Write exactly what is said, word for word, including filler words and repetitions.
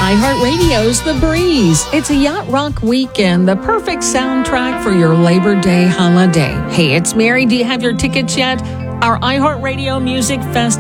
iHeartRadio's The Breeze. It's a yacht rock weekend, the perfect soundtrack for your Labor Day holiday. Hey, it's Mary. Do you have your tickets yet? Our iHeartRadio Music Fest